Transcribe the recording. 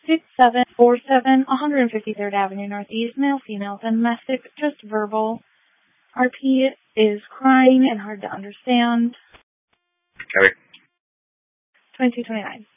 6747, 153rd Avenue Northeast, male, female, domestic, just verbal. RP is crying and hard to understand. Okay. 2229.